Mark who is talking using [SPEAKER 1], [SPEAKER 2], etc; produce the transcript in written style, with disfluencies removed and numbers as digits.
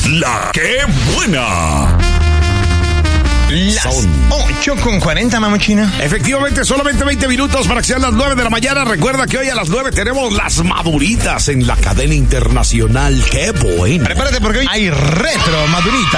[SPEAKER 1] La que buena.
[SPEAKER 2] Las 8:40, mamuchina.
[SPEAKER 1] Efectivamente, solamente 20 minutos para que sean las 9 de la mañana. Recuerda que hoy a las 9 tenemos las maduritas en la cadena internacional. ¡Qué buena!
[SPEAKER 2] Prepárate porque hoy hay retro madurita.